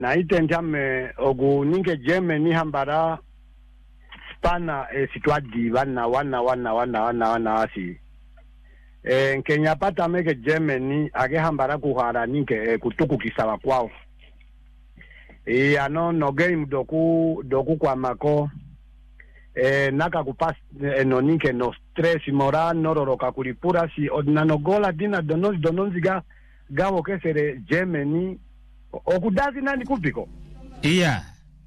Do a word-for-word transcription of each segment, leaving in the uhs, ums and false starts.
na itendame ogu ninge Germany hambara pana e situadi wana wana wana wana wana wana asi e Kenya pata meke Germany age hambara kuhara ninge e, kutuku kisawa kwao e ano no game doku doku kwa mako e naka kupas e, no ninge no stress moral no roroka kulipura si odnano gola dina donozi donozi ga gawo kesere Germany okudazi nani kupiko iya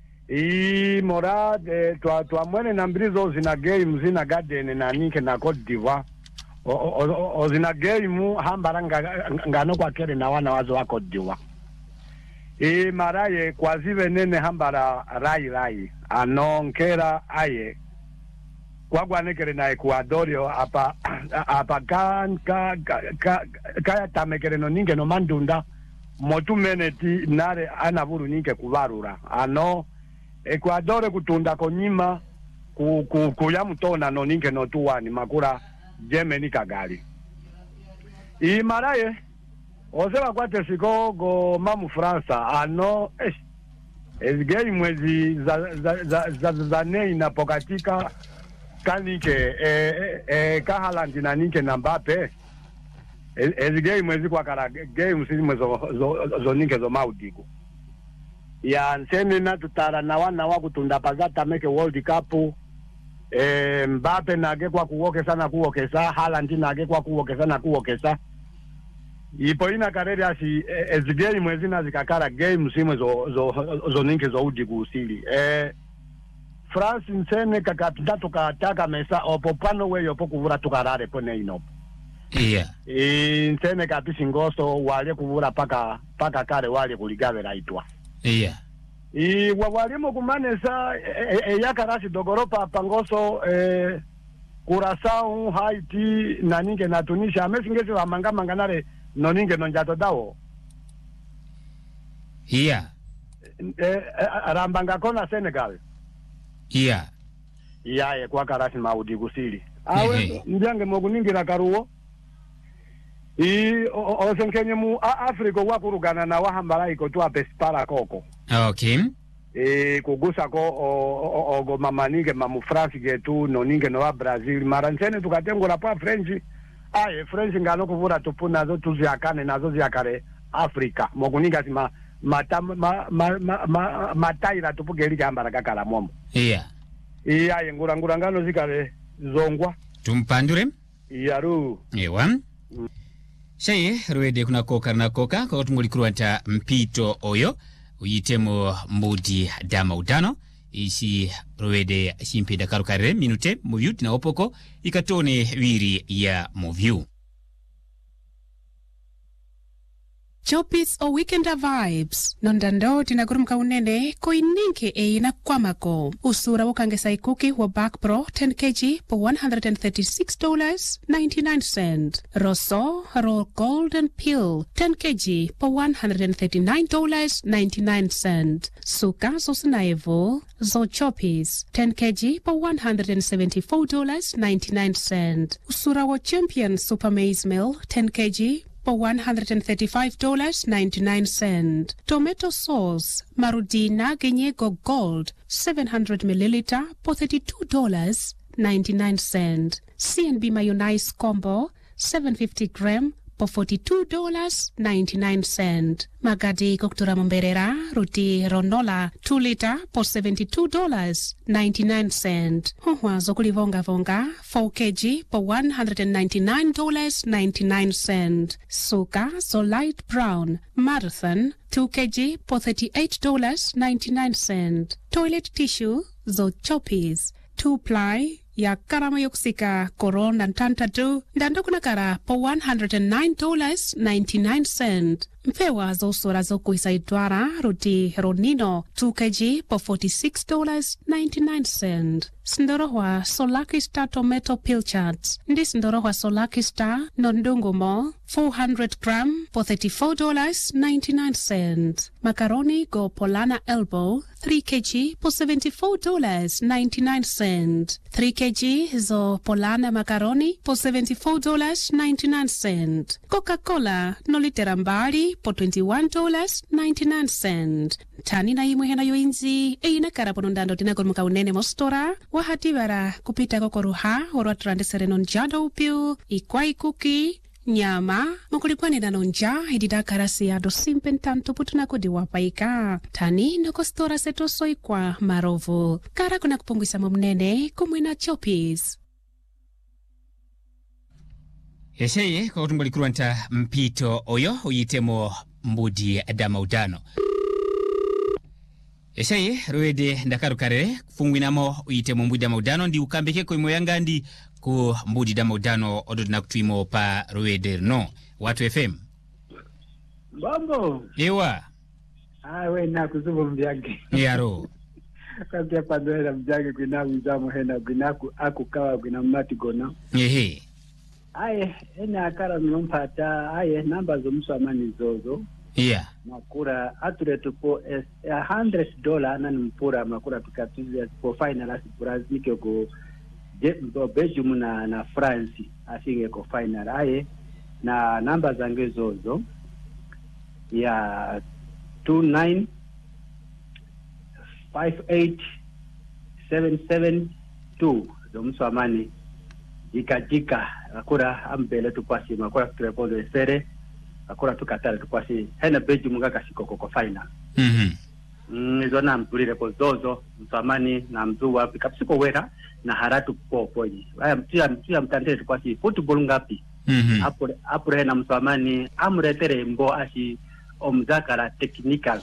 I mora de twa twa mwene na mbrizo zina game zina garden na ninke na Cote d'Ivoire o, o, o, o zina game hambaranga ngano kwa kere na wana wazo wa Cote d'Ivoire I maraye kwa zive nene hambara rai rai anonkera aye kwa kwa nekere na Ecuadorio apa apa kan ka ka ka tamekere no ninke no mandunda motu meneti nare anaburu ninke kuvarura ano Ecuador kutunda konyima ku ku kuyamutona no ninke no tuwani makura Germany kagali I maraye oseba kwate siko go mamu Fransa ano eh ezgei mwezi za za za, za, za nei na pokatika kanike eh eh kahalandi na ninke na Mbappe ezgei mwezi kwa kara game sisi zo zo, zo ninke zo maudiku ya nsene na tutara na wana wa kutunda pazata meke World Cup eh Mbappe nage kwa kuoke sana kuoke sa Haaland nage kwa kuoke sana kuoke sa ipo ina karere asi ezigei mwezi na zikakara game simwe zo zo zo ninke zo udiku usili eh France nsene kakapita tukataka mesa opopano we yopo kuvura tukarare pone inopo iya e nsene kapisi ngoso wale kuvura paka paka kare wale kuligawe raitwa iya I wawalimu kumanesa e, e, yakarasi dogoropa pangoso e, Curaçao Haiti na ninge na Tunisia amesingezi wa manga manganare no ninge no njato dawo iya e, e, rambanga kona Senegal iya iya e kwa karasi maudi kusili awe ndiange mogu ninge na karuo I osenkenye mu Afrika wakurugana na wahambara iko tuwa pespara koko okay e kugusa ko o, o, o mama ninge mamu France getu no ninge no wa Brazil maransene tukatengura pa French aye French ngano kuvura tupuna zo tuziakane nazo ziakare Afrika mokuninga sima mata ma ma ma, ma mataira tupugeli kambara kakala momo iya iya ngura ngura ngano zikale zongwa tumpandure yaru ewa mm. Shaye ruede kuna koka na koka kwa tumulikurwanta mpito oyo uyitemo mbudi dama udano isi ruede shimpida karukare minute moview tina opoko ikatone wiri ya moview Chopis o weekenda vibes nondando tinagurumka unene ko ininke e ina kwamako usura wokangesa ikuki wa Back Pro ten kilograms for one hundred thirty-six dollars and ninety-nine cents. Rosso raw golden peel ten kilograms for one hundred thirty-nine dollars and ninety-nine cents. Suka sosnaevo zo Chopis ten kilograms for one hundred seventy-four dollars and ninety-nine cents. Usura wa Champion Super Maize Meal ten kilograms for one hundred thirty-five dollars and ninety-nine cents. Tomato sauce Marudina Genyego Gold seven hundred milliliters for thirty-two dollars and ninety-nine cents. C and B mayonnaise combo seven hundred fifty grams for forty-two dollars and ninety-nine cents. Magadi Koktura Momberera Ruti Ronola two liter for seventy-two dollars and ninety-nine cents. Huwa Zokulivonga Vonga four kilograms for one hundred ninety-nine dollars and ninety-nine cents. Suka so light brown Marathon two kilograms for thirty-eight dollars and ninety-nine cents. Toilet tissue Zo Chopis two ply ya karama yoksika koron dan tantatu dan dokunakara for one hundred nine dollars and ninety-nine cents. Mpewa zo sora zo kuisaidwara roti ronino two kilograms for forty-six dollars and ninety-nine cents. Sindorohwa Solaki Star tomato pilchards. Ndi Sindorohwa Solaki Star nondungumo four hundred grams for thirty-four dollars and ninety-nine cents. Macaroni Go Polana Elbow three kilograms for seventy-four dollars and ninety-nine cents. three kilograms zo Polana macaroni for seventy-four dollars and ninety-nine cents. Coca-Cola no literambari for twenty-one dollars and ninety-nine cents. tani na imwe hena yo inzi eina karapono ndando tinagol mukaunene mostora wahatibara kupita kokoruha orwa trandesere non jado upiu ikwa ikuki nyama mukulipwani na nonja idida karasi ya dosimpen tanto putuna kodi wapaika tani noko stora seto soikwa marovu kara kuna kupungwisa mumnene kumwina Choppies. Yesheye kwa kutumbali kuruanta mpito oyo uyitemo Mbudi Damaudano. Yesheye Rwede ndakaru karere kufungwinamo uyitemo Mbudi Damaudano ndi ukambeke kwa imo yangandi ku Mbudi Damaudano ododina kutuimo pa Rwede no Watu F M. Bambo Ewa ah we na kuzubo mbyage yaro kwa pandwela mbyage kwina mzamu hena kwinaku akukawa kwina mati gona ehe aye ena akara mnompata aye namba zo mswamani zozo yeah makura ature tupo a hundred dollar na mpura makura tukatuzia po final as Brazil ko Belgium na na France asinge ko final aye na namba zange zozo ya two nine five eight seven seven two zo mswamani jika jika akura ambele tupasi makura turepodo sere akura tukatara tupasi hena beji mungaka sikoko ko final mhm mm izona mpulire ko zozo msamani na mzu wapi kapsiko wera na haratu popoji aya mtia mtia mtandere tupasi football ngapi mhm hapo hapo hena msamani amretere mbo ashi omzakara technical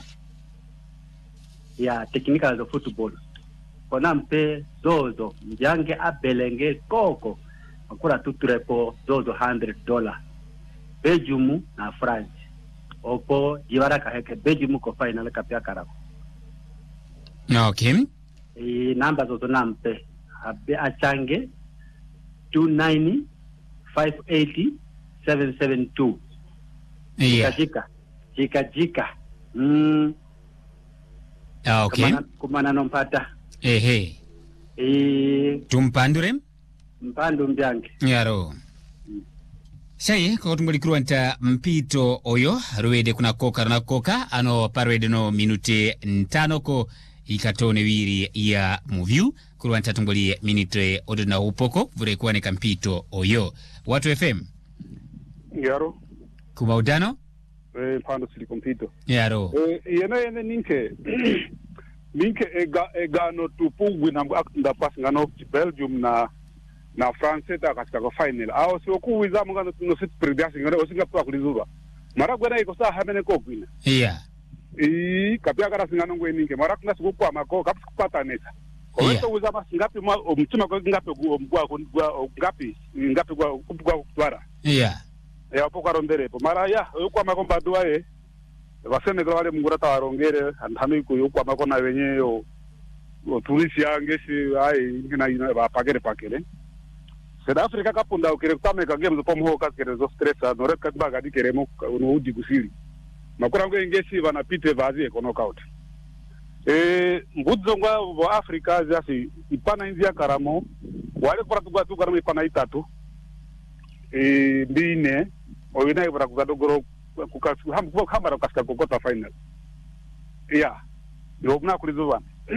ya technical of football kona mpe zozo mjange abelenge koko akura tuturepo zozo one hundred dollar Belgium na France opo jiwara kaheke Belgium ko final kapya karako okay e namba zozo nampe abe achange two nine five eight seven seven two yeah jika jika jika mm okay kumana, kumana nompata ehe e tumpandure mpandu mbyange yaro Shaye kwa kutumbali kuruanta mpito oyo Rwede kuna koka na koka ano parwede no minute ntano ko ikatone wiri ya moview kuruanta tumbali minute odona upoko vure kuwane kampito oyo Watu F M yaro Kumaudano eh pando sili kompito yaro eh yena yena ninke ninke ega ega no tupu wina nda pas ngano Belgium na na France ta katika ko final awo so ku wiza mungano no sit previous ngare osinga kwa kulizuba mara gwena iko sa hamene ko gwina yeah e kapya kara singano ngwe ninke mara kuna siku kwa mako kapsi kupata nesa ko Yeah. weto wiza masingapi mtima ko ngapi mgwa ko ngapi ngapi kwa kupwa kutwara yeah ya poka rondere po mara ya kwa mako badwa e basene kwa wale mungura tawarongere antano ko kwa mako na wenye yo turisi yangeshi ai ngina ina ba pakere pakere South Africa kapunda ukire kutameka games po mho kaskere zo stress no reka baga dikeremo no udi kusili makura ngo ingesi bana pite vazi ko knockout eh mbudzo ngwa wa Africa zasi ipana inzia karamo wale kwa tugwa tu karamo ipana itatu eh bine oyina ibara kukadogoro kukasu hambo kamera kaska kokota final yeah yobna kulizuba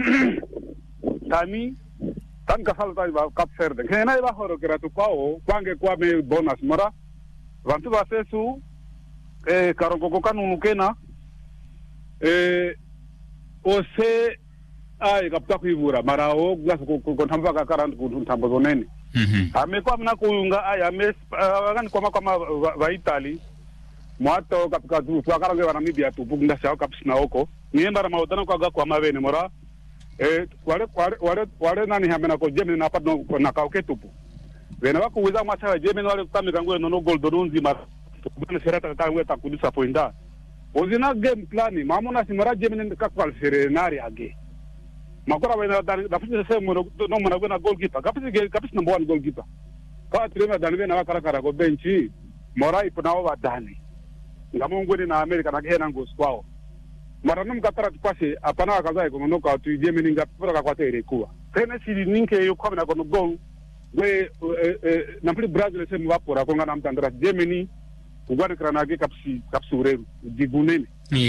tani tan kasalta ba kapserde kena ba horo keratu kwao kwange kwa me bonus mara vantu ba sesu eh karongo kanu kena eh ose ai kapta kuivura mara o glas ko tamba ka karan ku tambo zonene mhm ame kwa mna kuunga ai ame ngani kwa kama va Italy mwato kapika tu kwa karange wa Namibia tu bugunda sa kapsina oko nienda maudana kwa kwa mavene mara eh wale wale wale nani hamena ko Germany na patno na kauketupu wena wako wiza mwacha Germany wale kutamika ngwe no gold donzi ma kubana serata tangwe ta kudisappointa ozina game plan mamona simara Germany ka kwal serenari age makora wena da fisi se mo no mo na gona goalkeeper kapisi kapisi number one goalkeeper ka trema dalwe na kara kara ko benchi morai pnawo wadani ngamongwe na America na kena ngo squao mara num katara tupase apana kaza ko no ka tu Germany ngapura ka kwate rekua tena siri ninke yo kwa na ko gol we na pli Brazil se mwapora ko ngana mtandra Germany ugwani kranage kapsi kapsure digunene yeah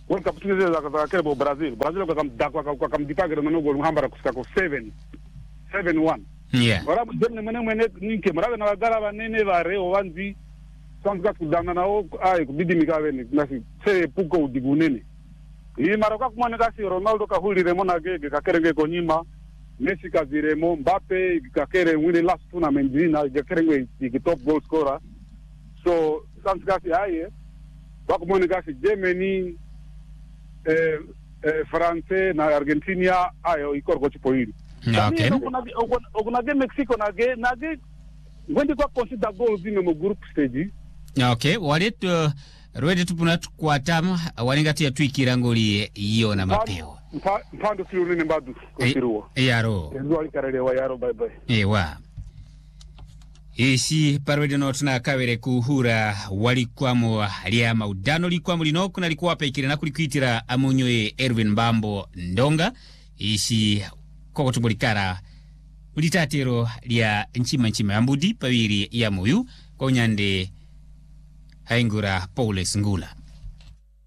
World Cup tukize za za kero Brazil Brazil kwa kamdakwa kwa kamdipagere mano gol muhambara kusika seven seven one yeah wala demne mene mene ninke marabe na bagara banene bare owanzi sanzga kudana nao ai kubidi mikaveni nasi se puko udigunene hii maroka kumane kasi Ronaldo kahulire mona gege kakerenge konyima Messi kaziremo Mbappe kakere win last tournament na kakerenge the top goal scorer so sanzga si aye bakumone kasi Germany eh eh France na Argentina ayo ikorgo chipo hili okay okuna ge Mexico na ge na ge wendi kwa consider goals in mo group stage okay walet uh, rwede tupuna kwatama waningati ya twikira ngoli iyo na mapeo mpando filu ni mbadu kusiruwa e, yaro ezo alikarelewa yaro bye bye ewa Ishi parwede no tuna kawere kuhura walikwamo alia maudano likwamo linoku na likuwa pekire na kulikuitira amunyoe Erwin Mbambo Ndonga. Ishi koko tubulikara ulitatero lia nchima nchima ambudi pawiri ya muyu kwa unyande haingura Paulus Ngula.